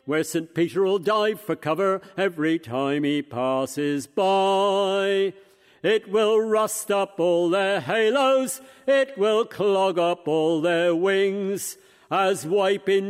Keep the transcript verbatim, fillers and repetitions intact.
where Saint Peter'll dive for cover every time he passes by. It will rust up all their halos, it will clog up all their wings, as wiping